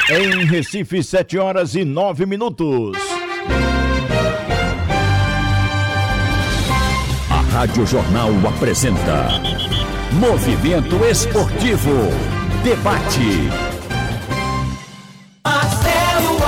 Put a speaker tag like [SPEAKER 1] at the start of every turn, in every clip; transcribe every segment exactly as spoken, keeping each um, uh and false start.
[SPEAKER 1] Em Recife, sete horas e nove minutos.
[SPEAKER 2] A Rádio Jornal apresenta Movimento Esportivo. Debate.
[SPEAKER 3] Marcelo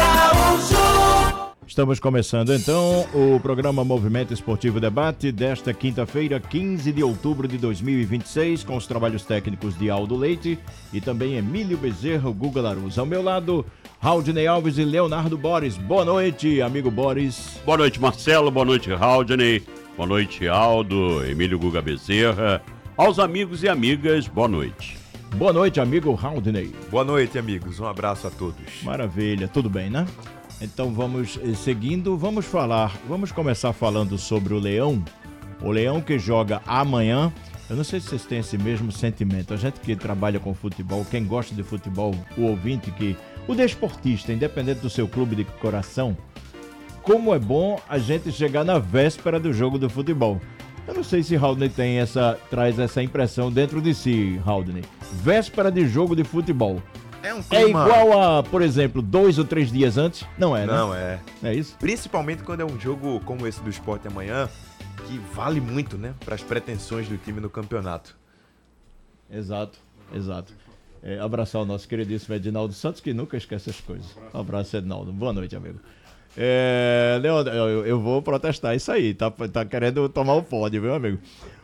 [SPEAKER 3] Araújo.
[SPEAKER 1] Estamos começando então o programa Movimento Esportivo Debate desta quinta-feira, quinze de outubro de dois mil e vinte e seis, com os trabalhos técnicos de Aldo Leite e também Emílio Bezerra, Guga Larus. Ao meu lado, Haldney Alves e Leonardo Boris. Boa noite, amigo Boris.
[SPEAKER 4] Boa noite, Marcelo. Boa noite, Haldney. Boa noite, Aldo, Emílio Guga Bezerra. Aos amigos e amigas, boa noite.
[SPEAKER 1] Boa noite, amigo Haldney.
[SPEAKER 5] Boa noite, amigos. Um abraço a todos.
[SPEAKER 1] Maravilha, tudo bem, né? Então vamos eh, seguindo, vamos falar, vamos começar falando sobre o Leão. O Leão que joga amanhã. Eu não sei se vocês têm esse mesmo sentimento. A gente que trabalha com futebol, quem gosta de futebol, o ouvinte que... O desportista, independente do seu clube de coração, como é bom a gente chegar na véspera do jogo do futebol. Eu não sei se Haldney tem essa, traz essa impressão dentro de si, Haldney. Véspera de jogo de futebol.
[SPEAKER 5] É um clima...
[SPEAKER 1] É igual a, por exemplo, dois ou três dias antes? Não é, né?
[SPEAKER 5] Não, é.
[SPEAKER 1] É isso?
[SPEAKER 5] Principalmente quando é um jogo como esse do Sport amanhã, que vale muito, né? Para as pretensões do time no campeonato.
[SPEAKER 1] Exato, exato. É, abraçar o nosso queridíssimo Edinaldo Santos, que nunca esquece as coisas. Um abraço, Edinaldo. Boa noite, amigo. É, Leandro, eu, eu vou protestar isso aí, tá, tá querendo tomar o pódio, viu, amigo?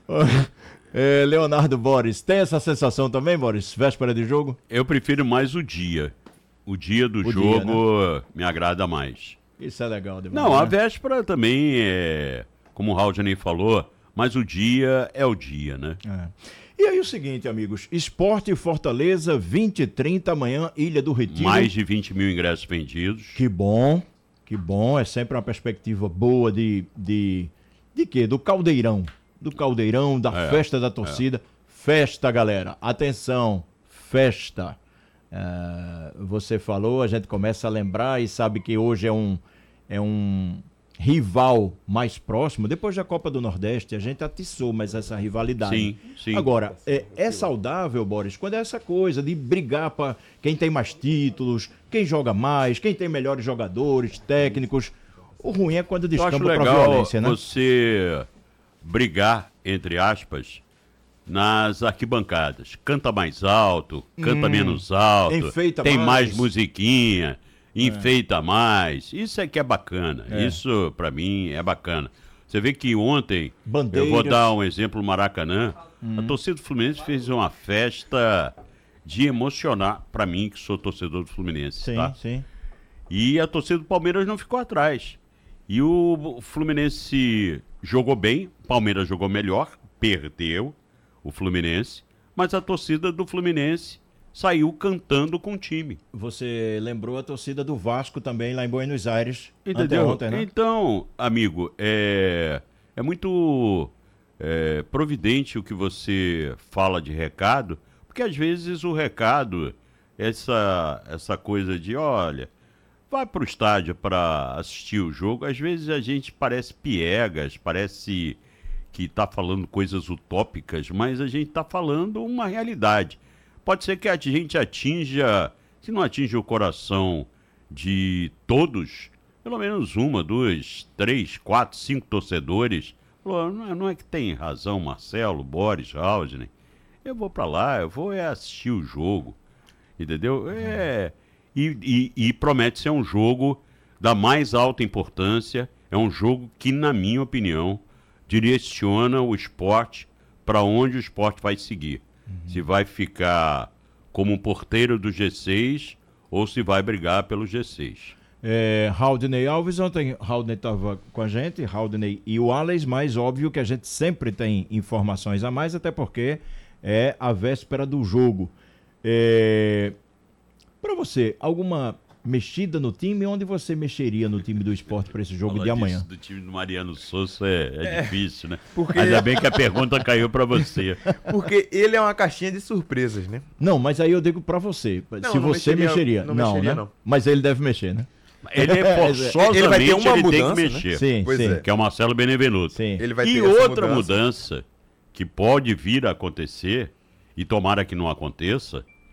[SPEAKER 1] É, Leonardo Boris, tem essa sensação também, Boris? Véspera de jogo?
[SPEAKER 4] Eu prefiro mais o dia. O dia do
[SPEAKER 1] O
[SPEAKER 4] jogo
[SPEAKER 1] dia, né?
[SPEAKER 4] me agrada mais.
[SPEAKER 1] Isso é legal demais.
[SPEAKER 4] Não, a
[SPEAKER 1] né?
[SPEAKER 4] véspera também é, como o Haldney falou, mas o dia é o dia, né?
[SPEAKER 1] É. E aí o seguinte, amigos, Sport Fortaleza, vinte e trinta amanhã, Ilha do Retiro.
[SPEAKER 4] Mais de vinte mil ingressos vendidos.
[SPEAKER 1] Que bom, que bom, é sempre uma perspectiva boa de, de, de quê? Do caldeirão, do caldeirão, da
[SPEAKER 4] É,
[SPEAKER 1] festa da torcida. Festa, galera, atenção, festa. É, você falou, a gente começa a lembrar e sabe que hoje é um, é um rival mais próximo. Depois da Copa do Nordeste, a gente atiçou mais essa rivalidade.
[SPEAKER 4] Sim, sim.
[SPEAKER 1] Agora, é, é saudável, Boris, quando é essa coisa de brigar para quem tem mais títulos, quem joga mais, quem tem melhores jogadores, técnicos. O ruim é quando
[SPEAKER 4] Eu acho
[SPEAKER 1] descamba para
[SPEAKER 4] legal
[SPEAKER 1] violência, né?
[SPEAKER 4] você brigar, entre aspas, nas arquibancadas. Canta mais alto, canta menos alto,
[SPEAKER 1] enfeita
[SPEAKER 4] tem mais,
[SPEAKER 1] mais.
[SPEAKER 4] musiquinha, enfeita mais. Isso é que é bacana.
[SPEAKER 1] É.
[SPEAKER 4] Isso, pra mim, é bacana. Você vê que ontem,
[SPEAKER 1] Bandeiras.
[SPEAKER 4] eu vou dar um exemplo no Maracanã, a torcida do Fluminense fez uma festa de emocionar, pra mim, que sou torcedor do Fluminense,
[SPEAKER 1] Sim,
[SPEAKER 4] tá?
[SPEAKER 1] sim.
[SPEAKER 4] E a torcida do Palmeiras não ficou atrás. E o Fluminense jogou bem, o Palmeiras jogou melhor, perdeu o Fluminense, mas a torcida do Fluminense saiu cantando com o time.
[SPEAKER 1] Você lembrou a torcida do Vasco também lá em Buenos Aires.
[SPEAKER 4] Entendeu?
[SPEAKER 1] Anteontem, né?
[SPEAKER 4] Então, amigo, é, é muito é, providente o que você fala de recado, porque às vezes o recado, essa, essa coisa de, olha, vai pro estádio para assistir o jogo, às vezes a gente parece piegas, parece que tá falando coisas utópicas, mas a gente tá falando uma realidade. Pode ser que a gente atinja, se não atinge o coração de todos, pelo menos uma, duas, três, quatro, cinco torcedores. Não é, não é que tem razão, Marcelo, Boris, Haldney. Eu vou pra lá, eu vou é assistir o jogo, entendeu? É, e, e, e promete ser um jogo da mais alta importância, é um jogo que, na minha opinião, direciona o esporte para onde o esporte vai seguir. Se vai ficar como um porteiro do G seis ou se vai brigar pelo G seis.
[SPEAKER 1] É, Haldney Alves, ontem Haldney estava com a gente, Haldney e o Alex, mas óbvio que a gente sempre tem informações a mais, até porque é a véspera do jogo. É, para você, alguma mexida no time? Onde você mexeria no time do esporte para esse jogo
[SPEAKER 4] Falar
[SPEAKER 1] de amanhã?
[SPEAKER 4] disso do time do Mariano Souza é, é,
[SPEAKER 5] É,
[SPEAKER 4] difícil, né?
[SPEAKER 5] porque-
[SPEAKER 4] Ainda bem que a pergunta caiu para você.
[SPEAKER 5] Porque ele é uma caixinha de surpresas, né?
[SPEAKER 1] Não, mas aí eu digo para você, se
[SPEAKER 5] não
[SPEAKER 1] você
[SPEAKER 5] mexeria-
[SPEAKER 1] mexeria.
[SPEAKER 5] não
[SPEAKER 1] Não,
[SPEAKER 5] mexeria,
[SPEAKER 1] né?
[SPEAKER 5] não.
[SPEAKER 1] Mas ele deve mexer, né?
[SPEAKER 4] Ele é forçosamente,
[SPEAKER 5] Ele vai ter uma
[SPEAKER 4] ele
[SPEAKER 5] mudança,
[SPEAKER 4] tem
[SPEAKER 5] né?
[SPEAKER 4] que mexer.
[SPEAKER 1] Sim,
[SPEAKER 5] Pois
[SPEAKER 1] sim.
[SPEAKER 5] é.
[SPEAKER 4] Que é o Marcelo Benevenuto.
[SPEAKER 1] Sim.
[SPEAKER 5] Ele vai
[SPEAKER 4] E
[SPEAKER 5] ter essa
[SPEAKER 4] outra mudança. que pode vir a acontecer, e tomara que não aconteça,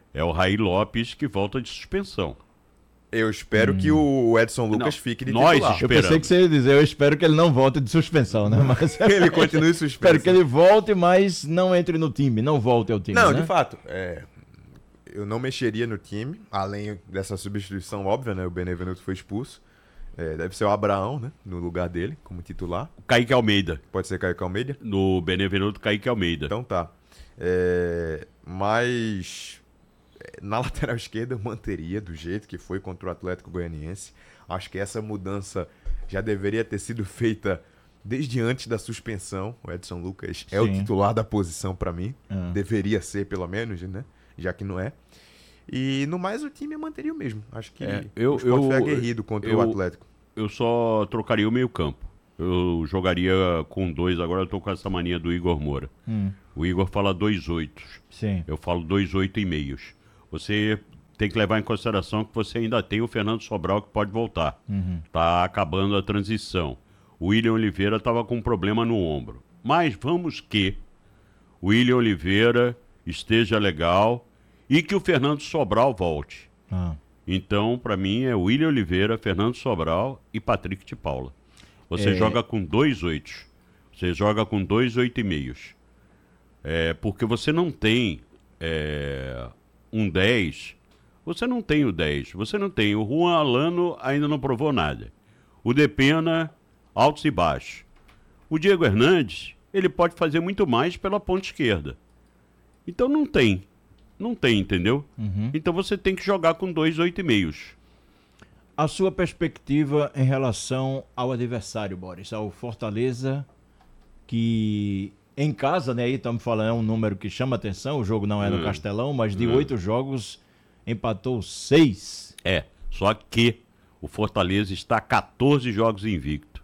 [SPEAKER 4] é o Raí Lopes que volta de suspensão.
[SPEAKER 5] Eu espero hum. que o Edson Lucas
[SPEAKER 4] não,
[SPEAKER 5] fique de
[SPEAKER 4] nós
[SPEAKER 5] titular.
[SPEAKER 1] Eu pensei que você ia dizer, eu espero que ele não volte de suspensão, né? Mas
[SPEAKER 5] ele continue suspenso.
[SPEAKER 1] Espero que ele volte, mas não entre no time, não volte ao time,
[SPEAKER 5] Não,
[SPEAKER 1] né?
[SPEAKER 5] de fato, é, eu não mexeria no time, além dessa substituição óbvia, né? O Benevenuto foi expulso. É, deve ser o Abraão, né? No lugar dele, como titular.
[SPEAKER 4] Kaique Almeida.
[SPEAKER 5] Pode ser Kaique Almeida?
[SPEAKER 4] No Benevenuto, Kaique Almeida.
[SPEAKER 5] Então tá. É, mas na lateral esquerda eu manteria do jeito que foi contra o Atlético Goianiense. Acho que essa mudança já deveria ter sido feita desde antes da suspensão. O Edson Lucas é
[SPEAKER 1] Sim.
[SPEAKER 5] o titular da posição para mim.
[SPEAKER 1] Ah.
[SPEAKER 5] Deveria ser, pelo menos, né? Já que não é. E no mais o time eu manteria o mesmo. Acho que
[SPEAKER 4] É, eu-
[SPEAKER 5] o Sport foi
[SPEAKER 4] eu-
[SPEAKER 5] aguerrido contra
[SPEAKER 4] eu-
[SPEAKER 5] o Atlético.
[SPEAKER 4] Eu só trocaria o meio campo. Eu jogaria com dois, agora eu tô com essa mania do Igor Moura.
[SPEAKER 1] Hum,
[SPEAKER 4] O Igor fala dois oitos.
[SPEAKER 1] sim.
[SPEAKER 4] Eu falo dois oito e meios. Você tem que levar em consideração que você ainda tem o Fernando Sobral que pode voltar.
[SPEAKER 1] Uhum.
[SPEAKER 4] Tá acabando a transição. O William Oliveira estava com um problema no ombro. Mas vamos que o William Oliveira esteja legal e que o Fernando Sobral volte.
[SPEAKER 1] Ah.
[SPEAKER 4] Então, para mim, é William Oliveira, Fernando Sobral e Patrick de Paula. Você
[SPEAKER 1] É.
[SPEAKER 4] joga com dois oitos. Você joga com dois oito e meios. É, porque você não tem é, um dez. Você não tem o dez. Você não tem. O Juan Alano ainda não provou nada. O Depena, altos e baixos. O Diego Hernandes, ele pode fazer muito mais pela ponta esquerda. Então não tem. Não tem, entendeu?
[SPEAKER 1] Uhum.
[SPEAKER 4] Então você tem que jogar com dois oito e meios.
[SPEAKER 1] A sua perspectiva em relação ao adversário, Boris, ao Fortaleza, que em casa, né, aí estamos falando, é um número que chama atenção, o jogo não é no
[SPEAKER 4] Hum.
[SPEAKER 1] Castelão, mas de
[SPEAKER 4] Hum.
[SPEAKER 1] oito jogos empatou seis.
[SPEAKER 4] É, só que o Fortaleza está a catorze jogos invicto.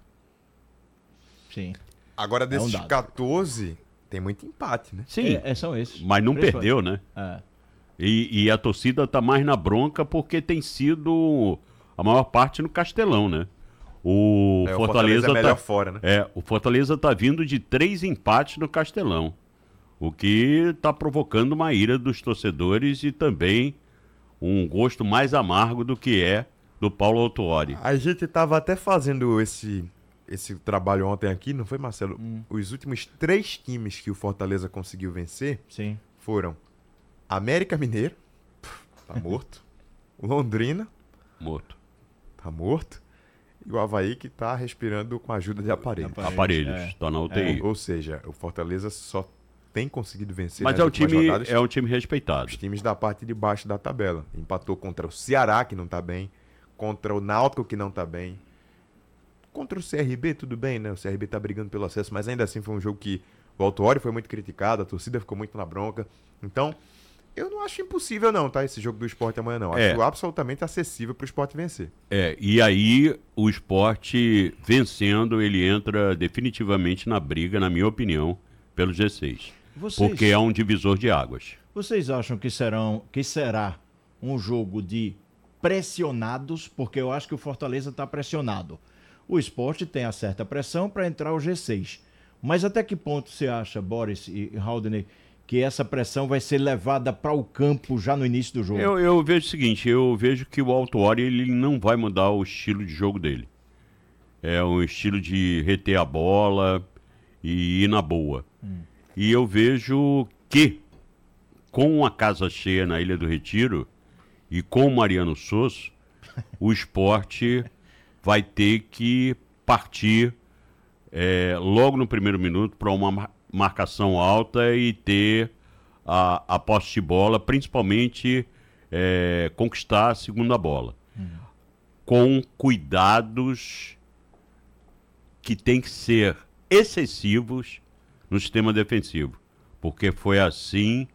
[SPEAKER 1] Sim.
[SPEAKER 5] Agora, desses
[SPEAKER 1] dado.
[SPEAKER 5] quatorze, tem muito empate, né?
[SPEAKER 4] Sim,
[SPEAKER 1] É, é, são esses.
[SPEAKER 4] mas não
[SPEAKER 1] Principalmente.
[SPEAKER 4] perdeu, né?
[SPEAKER 1] É.
[SPEAKER 4] E, e a torcida tá mais na bronca porque tem sido a maior parte no Castelão, né? O
[SPEAKER 5] É, o
[SPEAKER 4] Fortaleza,
[SPEAKER 5] é melhor
[SPEAKER 4] tá,
[SPEAKER 5] fora, né?
[SPEAKER 4] é, o Fortaleza tá vindo de três empates no Castelão, o que tá provocando uma ira dos torcedores e também um gosto mais amargo do que é do Paulo Autuori.
[SPEAKER 5] A gente tava até fazendo esse, esse trabalho ontem aqui, não foi, Marcelo? Os últimos três times que o Fortaleza conseguiu vencer
[SPEAKER 1] Sim.
[SPEAKER 5] foram América Mineiro, tá morto. Londrina,
[SPEAKER 4] Morto.
[SPEAKER 5] tá morto. E o Avaí que tá respirando com a ajuda de aparelho.
[SPEAKER 1] Aparelho.
[SPEAKER 4] Aparelhos,
[SPEAKER 1] é.
[SPEAKER 4] tá na U T I.
[SPEAKER 5] Ou seja, o Fortaleza só tem conseguido vencer
[SPEAKER 4] Mas
[SPEAKER 5] nas
[SPEAKER 4] é um
[SPEAKER 5] últimas
[SPEAKER 4] time,
[SPEAKER 5] rodadas
[SPEAKER 4] é um time respeitado.
[SPEAKER 5] os times da parte de baixo da tabela. Empatou contra o Ceará, que não tá bem, contra o Náutico, que não tá bem. Contra o C R B, tudo bem, né? O C R B tá brigando pelo acesso, mas ainda assim foi um jogo que o Autuori foi muito criticado, a torcida ficou muito na bronca. Então, eu não acho impossível não, tá? Esse jogo do Sport amanhã não. Acho
[SPEAKER 4] É.
[SPEAKER 5] absolutamente acessível pro Sport vencer.
[SPEAKER 4] É, e aí o Sport vencendo, ele entra definitivamente na briga, na minha opinião, pelo G seis.
[SPEAKER 1] Vocês,
[SPEAKER 4] Porque é um divisor de águas.
[SPEAKER 1] vocês acham que, serão, que será um jogo de pressionados? Porque eu acho que o Fortaleza está pressionado. O Sport tem a certa pressão para entrar o G seis. Mas até que ponto você acha, Boris e Haldane, que essa pressão vai ser levada para o campo já no início do jogo?
[SPEAKER 4] Eu, eu vejo o seguinte, eu vejo que o Autuori ele não vai mudar o estilo de jogo dele. É um estilo de reter a bola e ir na boa.
[SPEAKER 1] Hum.
[SPEAKER 4] E eu vejo que, com a casa cheia na Ilha do Retiro e com o Mariano Sosso, o Sport vai ter que partir é, logo no primeiro minuto para uma mar- marcação alta e ter a, a posse de bola, principalmente é, conquistar a segunda bola. Com cuidados que tem que ser excessivos no sistema defensivo. Porque foi assim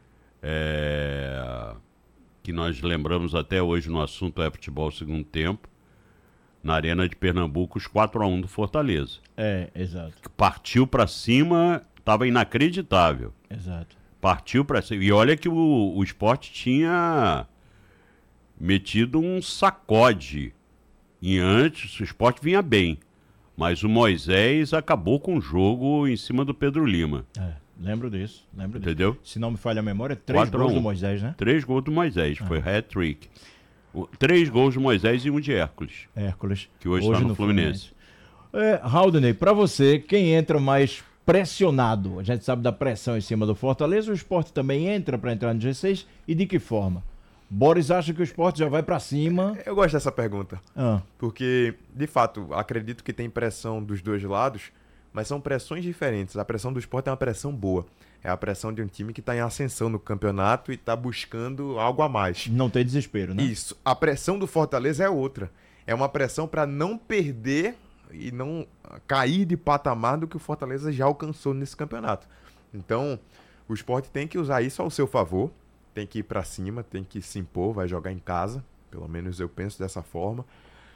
[SPEAKER 4] é, que nós lembramos até hoje no assunto é futebol segundo tempo, na Arena de Pernambuco, os quatro a um do Fortaleza.
[SPEAKER 1] É, exato,
[SPEAKER 4] Que partiu para cima, estava inacreditável.
[SPEAKER 1] exato.
[SPEAKER 4] Partiu para cima. E olha que o, o Sport tinha metido um sacode. E antes o Sport vinha bem. Mas o Moisés acabou com o jogo em cima do Pedro Lima.
[SPEAKER 1] É. Lembro disso, lembro disso.
[SPEAKER 4] Entendeu?
[SPEAKER 1] Se não me falha a memória, três
[SPEAKER 4] quatro a
[SPEAKER 1] gols
[SPEAKER 4] um.
[SPEAKER 1] do Moisés, né?
[SPEAKER 4] Três gols do Moisés, foi hat-trick. O- Três gols do Moisés e um de Hércules,
[SPEAKER 1] Hércules.
[SPEAKER 4] que hoje está no Fluminense.
[SPEAKER 1] É, Haldney, pra você, quem entra mais pressionado? A gente sabe da pressão em cima do Fortaleza, o Sport também entra pra entrar no G seis, e de que forma? Boris acha que o Sport já vai pra cima.
[SPEAKER 5] Eu gosto dessa pergunta.
[SPEAKER 1] Ah,
[SPEAKER 5] Porque, de fato, acredito que tem pressão dos dois lados, mas são pressões diferentes. A pressão do Sport é uma pressão boa. É a pressão de um time que está em ascensão no campeonato e está buscando algo a mais.
[SPEAKER 1] não tem desespero, né?
[SPEAKER 5] Isso. A pressão do Fortaleza é outra. É uma pressão para não perder e não cair de patamar do que o Fortaleza já alcançou nesse campeonato. Então, o Sport tem que usar isso ao seu favor, tem que ir para cima, tem que se impor, vai jogar em casa, pelo menos eu penso dessa forma,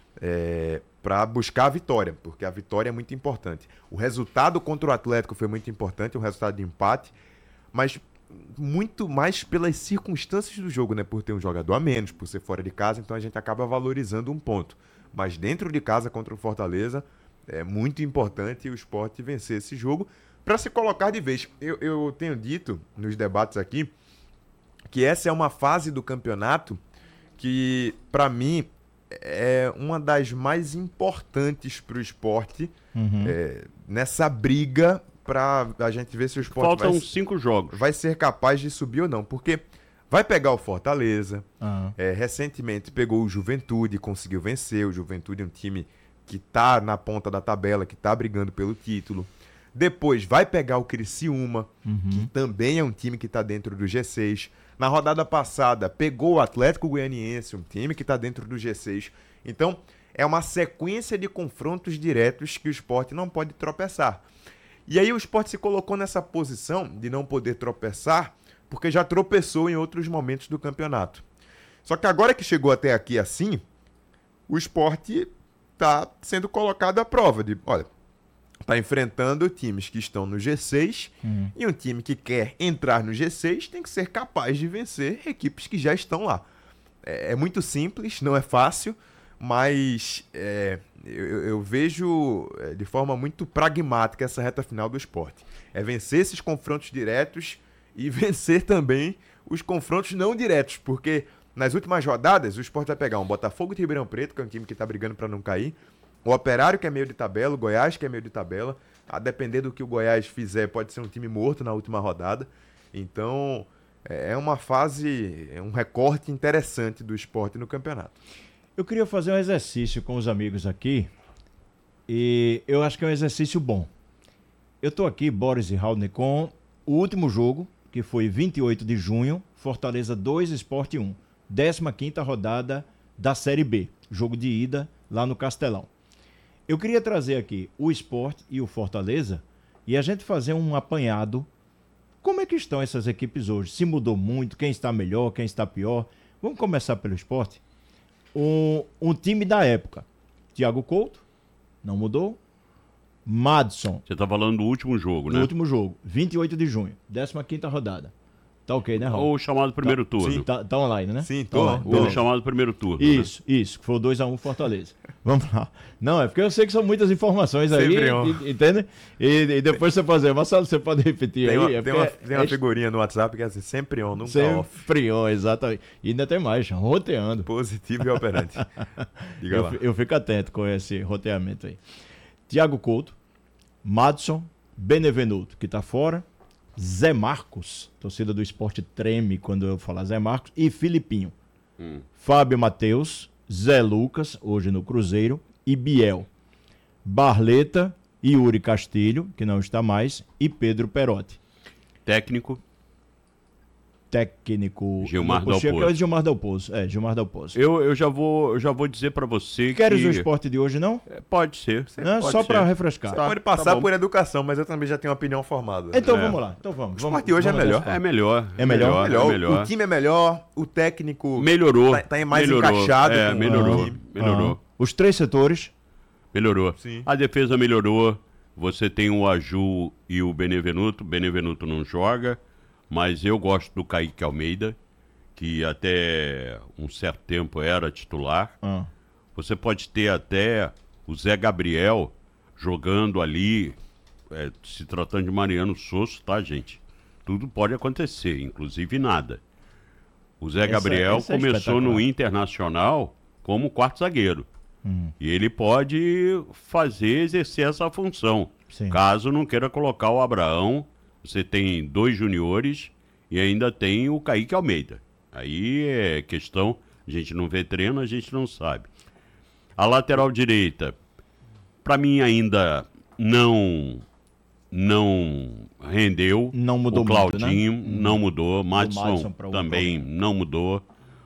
[SPEAKER 5] é, para buscar a vitória, porque a vitória é muito importante. O resultado contra o Atlético foi muito importante, um resultado de empate, mas muito mais pelas circunstâncias do jogo, né? Por ter um jogador a menos, por ser fora de casa, então a gente acaba valorizando um ponto. Mas dentro de casa contra o Fortaleza, é muito importante o Sport vencer esse jogo para se colocar de vez. Eu, eu tenho dito nos debates aqui que essa é uma fase do campeonato que, para mim, é uma das mais importantes para o esporte
[SPEAKER 1] Uhum.
[SPEAKER 5] é, nessa briga para a gente ver se o esporte
[SPEAKER 4] Faltam
[SPEAKER 5] vai,
[SPEAKER 4] cinco jogos.
[SPEAKER 5] vai ser capaz de subir ou não. Porque vai pegar o Fortaleza,
[SPEAKER 1] Ah,
[SPEAKER 5] é, recentemente pegou o Juventude, conseguiu vencer. O Juventude é um time que tá na ponta da tabela, que tá brigando pelo título. Depois vai pegar o Criciúma, que também é um time que tá dentro do G seis. Na rodada passada, pegou o Atlético Goianiense, um time que tá dentro do G seis. Então, é uma sequência de confrontos diretos que o Sport não pode tropeçar. E aí o Sport se colocou nessa posição de não poder tropeçar, porque já tropeçou em outros momentos do campeonato. Só que agora que chegou até aqui assim, o Sport tá sendo colocado à prova de, olha, tá enfrentando times que estão no G seis,
[SPEAKER 1] Hum.
[SPEAKER 5] e um time que quer entrar no G seis tem que ser capaz de vencer equipes que já estão lá. É, é muito simples, não é fácil, mas é, eu, eu vejo é, de forma muito pragmática essa reta final do Sport. É vencer esses confrontos diretos e vencer também os confrontos não diretos, porque nas últimas rodadas o Sport vai pegar um Botafogo de Ribeirão Preto, que é um time que está brigando para não cair, o Operário, que é meio de tabela, o Goiás, que é meio de tabela. A depender do que o Goiás fizer, pode ser um time morto na última rodada. Então, é uma fase, é um recorte interessante do Sport no campeonato.
[SPEAKER 1] Eu queria fazer um exercício com os amigos aqui, e eu acho que é um exercício bom. Eu tô aqui, Boris e Haldney, com o último jogo, que foi vinte e oito de junho, Fortaleza dois, Sport um. décima quinta rodada da Série B, jogo de ida lá no Castelão. Eu queria trazer aqui o Sport e o Fortaleza e a gente fazer um apanhado. Como é que estão essas equipes hoje? Se mudou muito? Quem está melhor? Quem está pior? Vamos começar pelo Sport. Um, um time da época. Thiago Couto, não mudou. Madson,
[SPEAKER 4] Você tá falando do último jogo,
[SPEAKER 1] no
[SPEAKER 4] né?
[SPEAKER 1] último jogo, vinte e oito de junho, décima quinta rodada. Tá ok, né, Raul?
[SPEAKER 4] Ou o chamado primeiro turno.
[SPEAKER 5] sim.
[SPEAKER 1] Tá, tá online, né?
[SPEAKER 5] Sim,
[SPEAKER 1] Tá
[SPEAKER 5] tô.
[SPEAKER 1] online.
[SPEAKER 4] Ou o
[SPEAKER 1] Beleza.
[SPEAKER 4] chamado primeiro turno.
[SPEAKER 1] Isso, isso, que foi o dois a um Fortaleza. Vamos lá. Não, é porque eu sei que são muitas informações aí,
[SPEAKER 5] Sempre on.
[SPEAKER 1] e- entende? E, e depois você fazer, Marcelo, você pode repetir
[SPEAKER 5] Tem
[SPEAKER 1] aí?
[SPEAKER 5] uma,
[SPEAKER 1] é
[SPEAKER 5] tem
[SPEAKER 1] porque
[SPEAKER 5] uma,
[SPEAKER 1] é-
[SPEAKER 5] tem uma
[SPEAKER 1] é
[SPEAKER 5] figurinha no WhatsApp que é assim, sempre on, nunca off.
[SPEAKER 1] sempre on, exatamente. E ainda tem mais, roteando.
[SPEAKER 5] Positivo e operante. Diga
[SPEAKER 1] Eu,
[SPEAKER 5] lá.
[SPEAKER 1] fi- eu fico atento com esse roteamento aí. Thiago Couto, Madson, Benevenuto, que tá fora, Zé Marcos, torcida do Sport treme quando eu falar Zé Marcos, e Filipinho.
[SPEAKER 4] Hum.
[SPEAKER 1] Fábio Matheus, Zé Lucas, hoje no Cruzeiro, e Biel. Barleta, Yuri Castilho, que não está mais, e Pedro Perotti.
[SPEAKER 4] Técnico.
[SPEAKER 1] Técnico...
[SPEAKER 4] Gilmar
[SPEAKER 1] Não, Coxinha,
[SPEAKER 4] Dalpozo.
[SPEAKER 1] que é Gilmar Dalpozo. É, Gilmar Dalpozo.
[SPEAKER 4] Eu, eu, já vou, eu já vou dizer pra você
[SPEAKER 1] Queres
[SPEAKER 4] que...
[SPEAKER 1] o esporte de hoje, não?
[SPEAKER 4] É, pode ser.
[SPEAKER 1] Não,
[SPEAKER 4] pode
[SPEAKER 1] só
[SPEAKER 4] ser.
[SPEAKER 1] para refrescar.
[SPEAKER 5] Você
[SPEAKER 4] Tá,
[SPEAKER 5] pode
[SPEAKER 4] tá
[SPEAKER 5] passar
[SPEAKER 4] bom.
[SPEAKER 5] por educação, mas eu também já tenho uma opinião formada.
[SPEAKER 1] Então
[SPEAKER 4] É.
[SPEAKER 1] vamos lá. Então vamos.
[SPEAKER 5] O
[SPEAKER 1] vamos
[SPEAKER 5] esporte hoje é
[SPEAKER 1] vamos
[SPEAKER 5] melhor.
[SPEAKER 1] nessa.
[SPEAKER 4] É melhor.
[SPEAKER 1] É melhor?
[SPEAKER 5] melhor,
[SPEAKER 4] É melhor.
[SPEAKER 5] O time é melhor, o técnico
[SPEAKER 4] Melhorou.
[SPEAKER 5] tá, tá mais
[SPEAKER 4] melhorou.
[SPEAKER 5] encaixado.
[SPEAKER 4] É,
[SPEAKER 5] com o
[SPEAKER 4] melhorou.
[SPEAKER 5] time.
[SPEAKER 4] Melhorou.
[SPEAKER 1] Ah, os três setores.
[SPEAKER 4] Melhorou.
[SPEAKER 5] Sim.
[SPEAKER 4] A defesa melhorou. Você tem o Aju e o Benevenuto. Benevenuto não joga, mas eu gosto do Kaique Almeida, que até um certo tempo era titular.
[SPEAKER 1] Ah,
[SPEAKER 4] Você pode ter até o Zé Gabriel jogando ali é, se tratando de Mariano Sosso, tá, gente? Tudo pode acontecer, inclusive nada. O Zé
[SPEAKER 1] Essa-
[SPEAKER 4] Gabriel
[SPEAKER 1] essa é
[SPEAKER 4] começou no
[SPEAKER 1] espetacular.
[SPEAKER 4] Internacional como quarto zagueiro.
[SPEAKER 1] Hum,
[SPEAKER 4] E ele pode fazer, exercer essa função.
[SPEAKER 1] sim.
[SPEAKER 4] Caso não queira colocar o Abraão, você tem dois juniores e ainda tem o Kaique Almeida. Aí é questão, a gente não vê treino, a gente não sabe. A lateral direita, para mim ainda não não rendeu.
[SPEAKER 1] Não mudou
[SPEAKER 4] o
[SPEAKER 1] muito, né?
[SPEAKER 4] Claudinho
[SPEAKER 1] Hum.
[SPEAKER 4] não mudou,
[SPEAKER 1] Madison
[SPEAKER 4] Madison
[SPEAKER 1] pra o
[SPEAKER 4] também não mudou.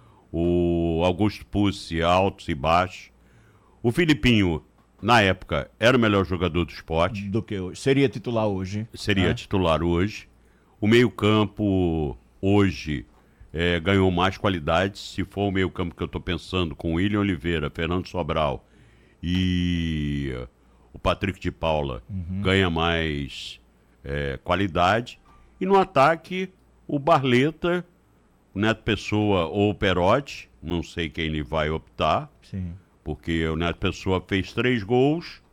[SPEAKER 4] O Augusto Pucci, altos e baixos. O Filipinho, na época, era o melhor jogador do esporte.
[SPEAKER 1] Do que hoje. Seria titular hoje.
[SPEAKER 4] Seria
[SPEAKER 1] né?
[SPEAKER 4] titular hoje. O meio-campo, hoje, é, ganhou mais qualidade. Se for o meio-campo que eu estou pensando, com William Oliveira, Fernando Sobral e o Patrick de Paula, ganha mais é, qualidade. E no ataque, o Barleta, o Neto Pessoa ou o Perotti, não sei quem ele vai optar,
[SPEAKER 1] Sim.
[SPEAKER 4] porque o Neto Pessoa fez três gols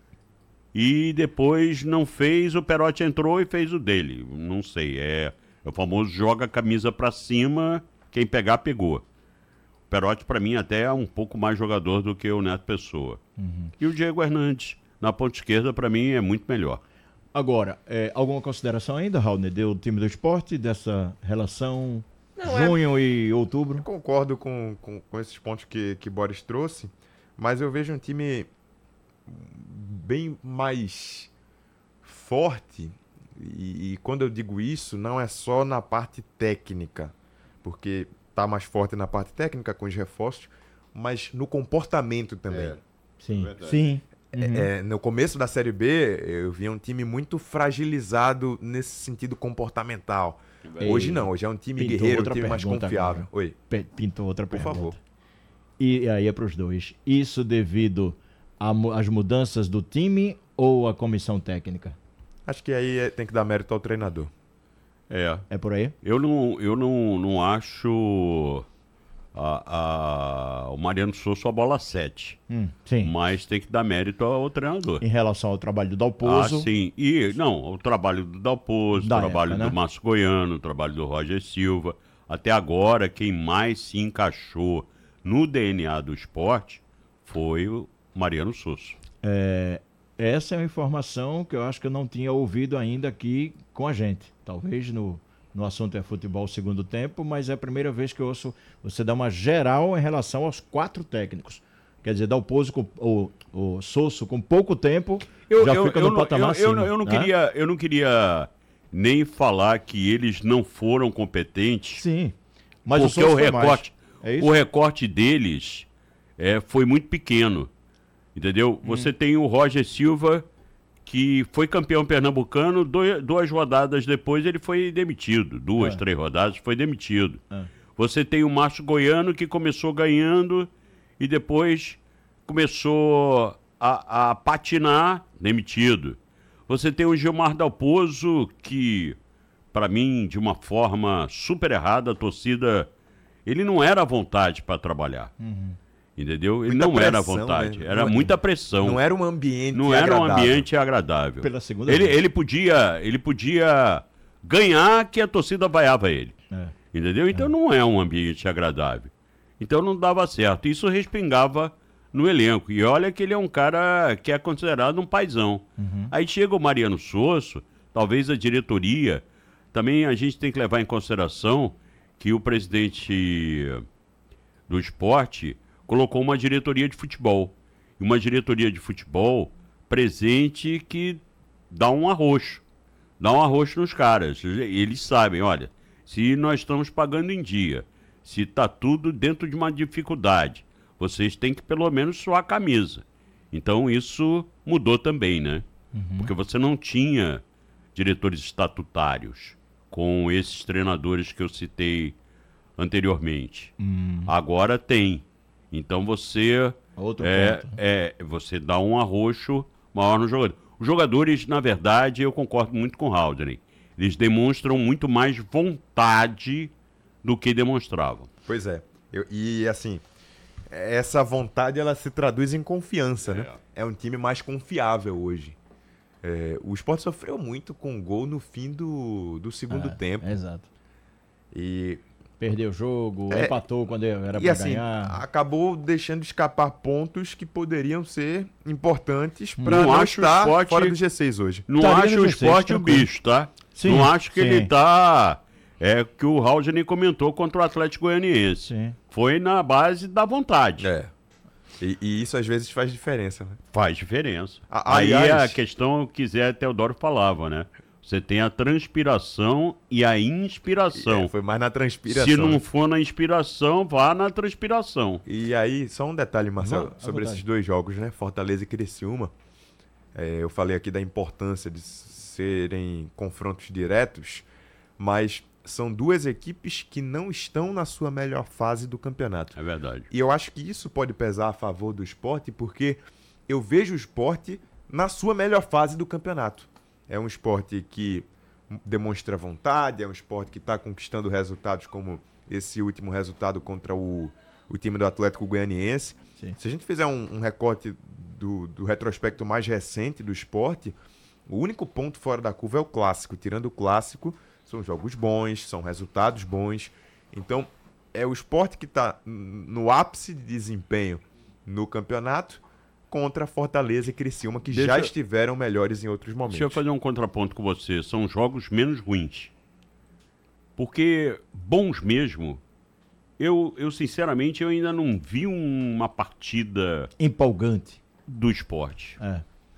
[SPEAKER 4] e depois não fez, o Perotti entrou e fez o dele. Não sei, é, é o famoso joga a camisa pra cima, quem pegar, pegou. O Perotti, pra mim, até é um pouco mais jogador do que o Neto Pessoa. E o Diego Hernandes, na ponta esquerda, pra mim, é muito melhor.
[SPEAKER 1] Agora, é, alguma consideração ainda, Raul, do time do esporte, dessa relação
[SPEAKER 5] Não, é-
[SPEAKER 1] junho e outubro?
[SPEAKER 5] Concordo com, com, com esses pontos que, que Boris trouxe, mas eu vejo um time bem mais forte, e, e quando eu digo isso, não é só na parte técnica, porque tá mais forte na parte técnica com os reforços, mas no comportamento também.
[SPEAKER 4] É.
[SPEAKER 1] Sim.
[SPEAKER 4] verdade.
[SPEAKER 1] Sim. Uhum.
[SPEAKER 5] É, no começo da Série B, eu via um time muito fragilizado nesse sentido comportamental.
[SPEAKER 1] Ei,
[SPEAKER 5] Hoje não, hoje é um time
[SPEAKER 1] pintou
[SPEAKER 5] guerreiro, um
[SPEAKER 1] outra
[SPEAKER 5] time mais
[SPEAKER 1] pergunta
[SPEAKER 5] confiável.
[SPEAKER 1] agora.
[SPEAKER 5] Oi,
[SPEAKER 1] Pe- Pintou outra
[SPEAKER 5] por
[SPEAKER 1] pergunta.
[SPEAKER 5] favor.
[SPEAKER 1] E aí é para os dois. Isso devido às mudanças do time ou à comissão técnica?
[SPEAKER 5] Acho que aí é- tem que dar mérito ao treinador.
[SPEAKER 4] É,
[SPEAKER 1] É por aí?
[SPEAKER 4] eu não, eu não, não acho a, a- o Mariano Souza a bola sete,
[SPEAKER 1] Hum, sim.
[SPEAKER 4] mas tem que dar mérito ao treinador.
[SPEAKER 1] Em relação ao trabalho do
[SPEAKER 4] Ah,
[SPEAKER 1] Dalpozo,
[SPEAKER 4] sim. E, não, o trabalho do Dalpozo, o
[SPEAKER 1] Da
[SPEAKER 4] trabalho
[SPEAKER 1] época,
[SPEAKER 4] do
[SPEAKER 1] né?
[SPEAKER 4] Márcio Goiano, o trabalho do Roger Silva. Até agora, quem mais se encaixou no D N A do esporte foi o Mariano Souza.
[SPEAKER 1] é, essa é uma informação que eu acho que eu não tinha ouvido ainda aqui com a gente. Talvez no, no assunto é futebol segundo tempo, mas é a primeira vez que eu ouço você dar uma geral em relação aos quatro técnicos. Quer dizer, Dalpozo com o, o Sosso com pouco tempo já fica no
[SPEAKER 4] não-
[SPEAKER 1] patamar
[SPEAKER 4] eu, eu,
[SPEAKER 1] acima.
[SPEAKER 4] eu não
[SPEAKER 1] né?
[SPEAKER 4] queria, eu não queria nem falar que eles não foram competentes,
[SPEAKER 1] Sim. Mas
[SPEAKER 4] porque
[SPEAKER 1] o, Sosso
[SPEAKER 4] o
[SPEAKER 1] foi mais.
[SPEAKER 4] recorte,
[SPEAKER 1] É isso?
[SPEAKER 4] o recorte deles é, foi muito pequeno. Entendeu?
[SPEAKER 1] Hum.
[SPEAKER 4] Você tem o Roger Silva, que foi campeão pernambucano, dois, duas rodadas depois ele foi demitido. Duas,
[SPEAKER 1] É.
[SPEAKER 4] três rodadas, foi demitido.
[SPEAKER 1] É.
[SPEAKER 4] Você tem o Márcio Goiano, que começou ganhando e depois começou a, a patinar, demitido. Você tem o Gilmar Dalpozo, que, para mim, de uma forma super errada, a torcida... Ele não era à vontade para trabalhar. Entendeu? Ele
[SPEAKER 5] Muita
[SPEAKER 4] não era à
[SPEAKER 5] pressão,
[SPEAKER 4] vontade.
[SPEAKER 5] né?
[SPEAKER 4] Era
[SPEAKER 5] Não-
[SPEAKER 4] muita pressão.
[SPEAKER 5] Não era um ambiente
[SPEAKER 4] Não era um
[SPEAKER 5] agradável.
[SPEAKER 4] ambiente agradável.
[SPEAKER 1] Pela segunda
[SPEAKER 4] ele,
[SPEAKER 1] vez.
[SPEAKER 4] ele podia, ele podia ganhar que a torcida vaiava ele.
[SPEAKER 1] É.
[SPEAKER 4] Entendeu? Então não é um ambiente agradável. Então não dava certo. Isso respingava no elenco. E olha que ele é um cara que é considerado um paizão. Aí chega o Mariano Sosso, talvez a diretoria. Também a gente tem que levar em consideração que o presidente do esporte colocou uma diretoria de futebol. E uma diretoria de futebol presente que dá um arroxo. Dá um arroxo nos caras. Eles sabem, olha, se nós estamos pagando em dia, se está tudo dentro de uma dificuldade, vocês têm que pelo menos suar a camisa. Então isso mudou também, né? Porque você não tinha diretores estatutários com esses treinadores que eu citei anteriormente. Agora tem. Então você
[SPEAKER 1] Outro
[SPEAKER 4] é,
[SPEAKER 1] ponto.
[SPEAKER 4] é, você dá um arroxo maior no jogador. Os jogadores, na verdade, eu concordo muito com o Haldane. Eles demonstram muito mais vontade do que demonstravam.
[SPEAKER 5] Pois é. Eu- e assim, essa vontade ela se traduz em confiança, né? É um time mais confiável hoje. É, o Sport sofreu muito com o gol no fim do, do segundo
[SPEAKER 1] É,
[SPEAKER 5] tempo.
[SPEAKER 1] Exato.
[SPEAKER 5] E,
[SPEAKER 1] Perdeu o jogo,
[SPEAKER 5] É,
[SPEAKER 1] empatou quando era
[SPEAKER 5] e
[SPEAKER 1] pra
[SPEAKER 5] assim,
[SPEAKER 1] ganhar.
[SPEAKER 5] acabou deixando escapar pontos que poderiam ser importantes para
[SPEAKER 4] Não
[SPEAKER 5] não,
[SPEAKER 4] acho o
[SPEAKER 5] estar
[SPEAKER 4] Sport-
[SPEAKER 5] fora do G seis hoje.
[SPEAKER 4] Não
[SPEAKER 1] Estaria
[SPEAKER 4] acho
[SPEAKER 1] no
[SPEAKER 4] o
[SPEAKER 1] G seis,
[SPEAKER 4] esporte o
[SPEAKER 1] tranquilo.
[SPEAKER 4] bicho, tá?
[SPEAKER 1] Sim,
[SPEAKER 4] não acho que
[SPEAKER 1] sim.
[SPEAKER 4] ele tá... É que o Raul comentou contra o Atlético Goianiense.
[SPEAKER 1] Sim.
[SPEAKER 4] Foi na base da vontade.
[SPEAKER 5] É. E, e isso às vezes faz diferença, né?
[SPEAKER 4] Faz diferença.
[SPEAKER 5] A-
[SPEAKER 4] Aí
[SPEAKER 5] aliás-
[SPEAKER 4] a questão que Zé Teodoro falava, né? Você tem a transpiração e a inspiração.
[SPEAKER 5] É, foi mais na transpiração.
[SPEAKER 4] Se não
[SPEAKER 5] né?
[SPEAKER 4] for na inspiração, vá na transpiração.
[SPEAKER 5] E aí, só um detalhe, Marcelo,
[SPEAKER 1] Vamos, à
[SPEAKER 5] sobre
[SPEAKER 1] vontade.
[SPEAKER 5] esses dois jogos, né? Fortaleza e Criciúma. É, eu falei aqui da importância de serem confrontos diretos, mas são duas equipes que não estão na sua melhor fase do campeonato.
[SPEAKER 4] É verdade.
[SPEAKER 5] E eu acho que isso pode pesar a favor do esporte, porque eu vejo o esporte na sua melhor fase do campeonato. É um esporte que demonstra vontade, é um esporte que está conquistando resultados como esse último resultado contra o, o time do Atlético Goianiense.
[SPEAKER 1] Sim.
[SPEAKER 5] Se a gente fizer um, um recorte do, do retrospecto mais recente do esporte, o único ponto fora da curva é o clássico. Tirando o clássico, são jogos bons, são resultados bons. Então, é o esporte que está no ápice de desempenho no campeonato contra Fortaleza e Criciúma, que
[SPEAKER 4] Deixa-
[SPEAKER 5] já estiveram melhores em outros momentos.
[SPEAKER 4] Deixa eu fazer um contraponto com você. São jogos menos ruins. Porque bons mesmo, eu, eu sinceramente eu ainda não vi uma partida
[SPEAKER 1] Empolgante.
[SPEAKER 4] do esporte.
[SPEAKER 1] É.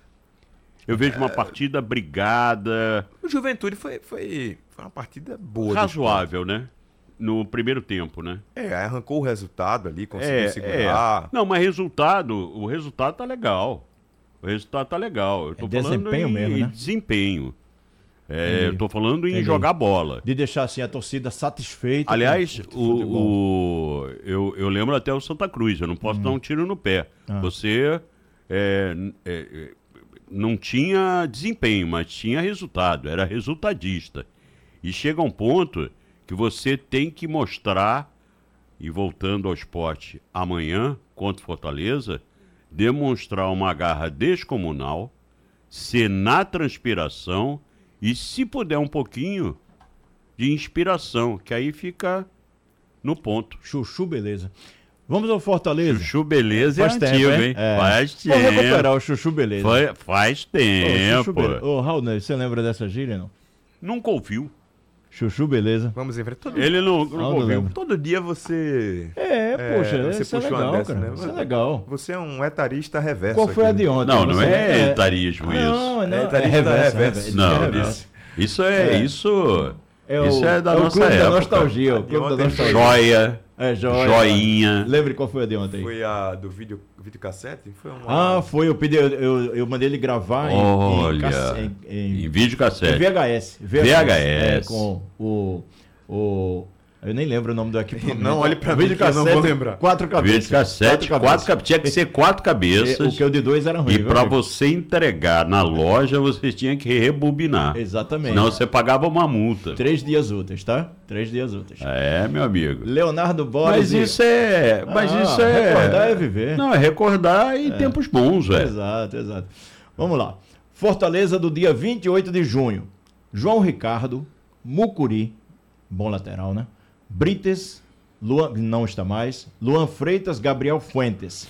[SPEAKER 4] Eu vejo uma partida brigada,
[SPEAKER 5] O Juventude foi, foi, foi uma partida boa. do
[SPEAKER 4] razoável, né? No primeiro tempo, né?
[SPEAKER 5] esporte. É, arrancou o resultado ali, conseguiu
[SPEAKER 4] É,
[SPEAKER 5] segurar.
[SPEAKER 4] é. Não, mas resultado, o resultado tá legal. O resultado tá legal. Eu tô
[SPEAKER 1] É
[SPEAKER 4] falando
[SPEAKER 1] desempenho
[SPEAKER 4] em
[SPEAKER 1] mesmo, né?
[SPEAKER 4] desempenho. É,
[SPEAKER 1] Entendi.
[SPEAKER 4] eu tô falando em
[SPEAKER 1] Entendi.
[SPEAKER 4] jogar bola.
[SPEAKER 1] De deixar assim a torcida satisfeita.
[SPEAKER 4] Aliás,
[SPEAKER 1] com o futebol.
[SPEAKER 4] o, o- eu, eu lembro até o Santa Cruz, eu não posso dar um tiro no pé.
[SPEAKER 1] Ah.
[SPEAKER 4] Você é, n- é, é, não tinha desempenho, mas tinha resultado, era resultadista. E chega um ponto que você tem que mostrar, e voltando ao esporte amanhã contra o Fortaleza, demonstrar uma garra descomunal, ser na transpiração e, se puder, um pouquinho de inspiração, que aí fica no ponto.
[SPEAKER 1] Chuchu, beleza. Vamos ao Fortaleza.
[SPEAKER 4] Chuchu Beleza é
[SPEAKER 1] Faz tempo,
[SPEAKER 4] antigo,
[SPEAKER 1] hein?
[SPEAKER 4] hein?
[SPEAKER 1] É.
[SPEAKER 4] Faz
[SPEAKER 1] Vou recuperar
[SPEAKER 4] tempo.
[SPEAKER 1] o Chuchu, beleza.
[SPEAKER 4] Foi- faz
[SPEAKER 1] Ô, Chuchu,
[SPEAKER 4] tempo.
[SPEAKER 1] beleza. Ô, Raul, você lembra dessa gíria, não?
[SPEAKER 4] Nunca ouviu.
[SPEAKER 1] Chuchu, beleza.
[SPEAKER 5] Vamos em frente. Todo,
[SPEAKER 4] Ele não,
[SPEAKER 1] Ah,
[SPEAKER 4] nunca
[SPEAKER 1] não
[SPEAKER 4] ouviu.
[SPEAKER 1] lembro.
[SPEAKER 5] todo dia você...
[SPEAKER 1] É,
[SPEAKER 5] É,
[SPEAKER 1] poxa,
[SPEAKER 5] você
[SPEAKER 1] isso é
[SPEAKER 5] puxou uma
[SPEAKER 1] legal,
[SPEAKER 5] dessa,
[SPEAKER 1] cara.
[SPEAKER 5] né?
[SPEAKER 1] Isso é legal.
[SPEAKER 5] Você é um etarista reverso.
[SPEAKER 1] Qual foi a
[SPEAKER 5] aqui,
[SPEAKER 1] de
[SPEAKER 5] né?
[SPEAKER 1] ontem?
[SPEAKER 4] Não, não
[SPEAKER 1] Você-
[SPEAKER 4] é etarismo isso.
[SPEAKER 1] Não, não,
[SPEAKER 5] É
[SPEAKER 1] é,
[SPEAKER 5] etarista
[SPEAKER 1] reverso.
[SPEAKER 5] reverso.
[SPEAKER 1] reverso,
[SPEAKER 4] Não,
[SPEAKER 1] é
[SPEAKER 4] não.
[SPEAKER 1] reverso.
[SPEAKER 4] Isso é,
[SPEAKER 1] É.
[SPEAKER 4] isso,
[SPEAKER 1] É
[SPEAKER 4] isso
[SPEAKER 1] o,
[SPEAKER 4] é da
[SPEAKER 1] é o
[SPEAKER 4] nossa
[SPEAKER 1] clube
[SPEAKER 4] época.
[SPEAKER 1] da nostalgia. O clube da
[SPEAKER 5] ontem
[SPEAKER 1] nostalgia.
[SPEAKER 4] Joia,
[SPEAKER 1] É, joia.
[SPEAKER 4] joinha.
[SPEAKER 1] Lembre qual foi a de ontem.
[SPEAKER 5] Foi a do vídeo, videocassete? Foi uma...
[SPEAKER 1] Ah, foi. Eu pedi, eu, eu, eu mandei ele gravar em, em,
[SPEAKER 4] Olha,
[SPEAKER 1] cass- em, em-
[SPEAKER 4] em videocassete.
[SPEAKER 1] em V H S.
[SPEAKER 4] V H S.
[SPEAKER 1] É, com o, o... Eu nem lembro o nome do equipamento.
[SPEAKER 5] Não olhe pra
[SPEAKER 1] O
[SPEAKER 5] mim que eu não vou
[SPEAKER 1] videocassete,
[SPEAKER 5] lembrar.
[SPEAKER 1] Quatro cabeças.
[SPEAKER 4] Videocassete, quatro cabeças. Tinha que ser quatro
[SPEAKER 1] E
[SPEAKER 4] cabeças.
[SPEAKER 1] O que o de dois era ruim.
[SPEAKER 4] E
[SPEAKER 1] viu,
[SPEAKER 4] para
[SPEAKER 1] amigo?
[SPEAKER 4] você entregar na loja, você tinha que rebobinar.
[SPEAKER 1] Exatamente.
[SPEAKER 4] Senão você pagava uma multa.
[SPEAKER 1] Três dias úteis, tá? Três dias úteis.
[SPEAKER 4] É, meu amigo.
[SPEAKER 1] Leonardo Borges.
[SPEAKER 4] Mas
[SPEAKER 1] e-
[SPEAKER 4] isso é. Mas
[SPEAKER 1] Ah,
[SPEAKER 4] isso é.
[SPEAKER 1] recordar é viver.
[SPEAKER 4] Não, é recordar em tempos bons, velho.
[SPEAKER 1] Exato, exato. Vamos lá. Fortaleza do dia vinte e oito de junho. João Ricardo, Mucuri, bom lateral, né? Brites, Luan, não está mais. Luan Freitas, Gabriel Fuentes.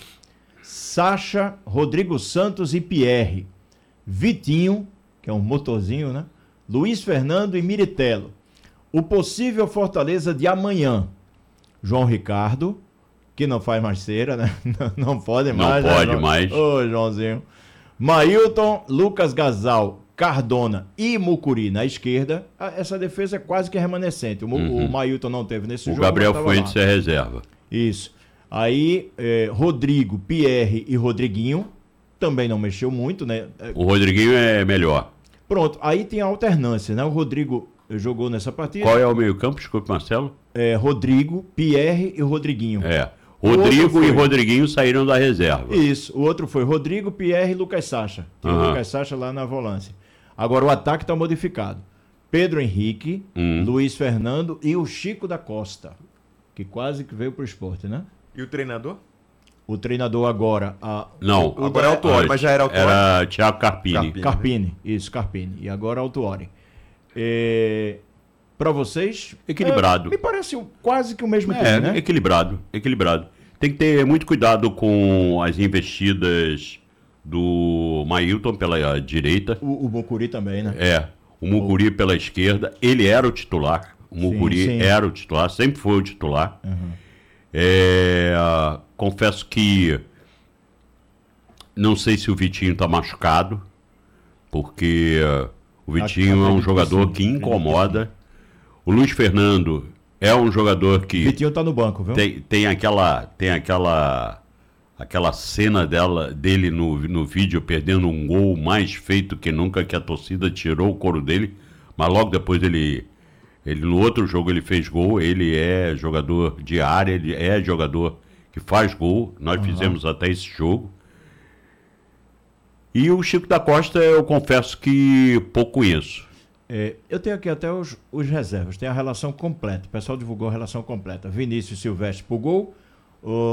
[SPEAKER 1] Sacha, Rodrigo Santos e Pierre. Vitinho, que é um motorzinho, né? Luiz Fernando e Miritello. O possível Fortaleza de amanhã. João Ricardo, que não faz mais cera, né? Não, não pode
[SPEAKER 4] Não
[SPEAKER 1] mais.
[SPEAKER 4] pode
[SPEAKER 1] né, João?
[SPEAKER 4] mais.
[SPEAKER 1] Ô, Joãozinho. Mailton, Lucas Gasal, Cardona e Mucuri na esquerda. Ah, essa defesa é quase que remanescente. O, Mu- o Mailton não teve nesse
[SPEAKER 4] Uhum. O
[SPEAKER 1] jogo.
[SPEAKER 4] Gabriel
[SPEAKER 1] mas tava lá.
[SPEAKER 4] Fuentes é reserva.
[SPEAKER 1] Isso. Aí, eh, Rodrigo, Pierre e Rodriguinho. Também não mexeu muito, né? Eh,
[SPEAKER 4] O Rodriguinho é melhor.
[SPEAKER 1] Pronto. Aí tem a alternância, né? O Rodrigo jogou nessa partida.
[SPEAKER 4] Qual é o meio-campo? Desculpe, Marcelo.
[SPEAKER 1] É, Rodrigo, Pierre e Rodriguinho.
[SPEAKER 4] É.
[SPEAKER 1] O outro
[SPEAKER 4] Rodrigo e
[SPEAKER 1] foi-
[SPEAKER 4] Rodriguinho saíram da reserva.
[SPEAKER 1] Isso. O outro foi Rodrigo, Pierre e Lucas Sacha. Tem o
[SPEAKER 4] Aham.
[SPEAKER 1] Lucas Sacha lá na volância. Agora o ataque está modificado. Pedro Henrique,
[SPEAKER 4] Hum.
[SPEAKER 1] Luiz Fernando e o Chico da Costa, que quase que veio pro esporte, né?
[SPEAKER 5] E o treinador?
[SPEAKER 1] O treinador agora... A,
[SPEAKER 4] Não,
[SPEAKER 1] o, o
[SPEAKER 5] agora é o Tuori, mas já era o Tuori.
[SPEAKER 4] Era Thiago Carpini.
[SPEAKER 5] Carpini.
[SPEAKER 1] Carpini, isso, Carpini. E agora é o Tuori. É, para vocês...
[SPEAKER 4] Equilibrado.
[SPEAKER 1] É, me parece o- quase que o mesmo
[SPEAKER 4] É,
[SPEAKER 1] time, né?
[SPEAKER 4] equilibrado, equilibrado. Tem que ter muito cuidado com as investidas do Mailton pela direita.
[SPEAKER 1] O, o Bocuri também, né?
[SPEAKER 4] É, o Muguri pela esquerda. Ele era o titular. O Muguri
[SPEAKER 1] sim.
[SPEAKER 4] era o titular, sempre foi o titular. É, confesso que não sei se o Vitinho está machucado, porque uh, o Vitinho é um
[SPEAKER 1] acredito que
[SPEAKER 4] jogador
[SPEAKER 1] sim,
[SPEAKER 4] que
[SPEAKER 1] acredito
[SPEAKER 4] incomoda. O Luiz Fernando é um jogador que
[SPEAKER 1] Vitinho tá no banco, viu?
[SPEAKER 4] tem, tem aquela tem aquela aquela cena dela dele no, no vídeo perdendo um gol mais feito que nunca, que a torcida tirou o couro dele, mas logo depois ele ele no outro jogo ele fez gol. Ele é jogador de área, ele é jogador que faz gol. Nós fizemos até esse jogo. E o Chico da Costa, eu confesso que pouco conheço.
[SPEAKER 1] É, eu tenho aqui até os, os reservas, tem a relação completa. O pessoal divulgou a relação completa. Vinícius Silvestre pro gol, o